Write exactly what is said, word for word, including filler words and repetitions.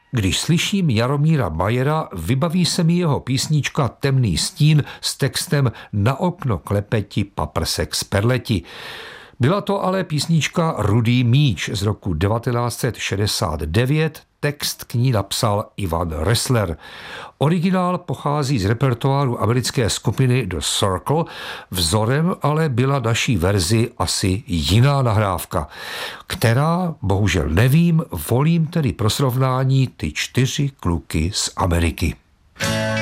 Když slyším Jaromíra Majera, vybaví se mi jeho písnička Temný stín s textem Na okno klepe ti paprsek z perleti. Byla to ale písnička Rudý míč z roku devatenáct set šedesát devět, text k ní napsal Ivan Ressler. Originál pochází z repertoáru americké skupiny The Circle, vzorem ale byla naší verzi asi jiná nahrávka, která, bohužel nevím, volím tedy pro srovnání ty čtyři kluky z Ameriky.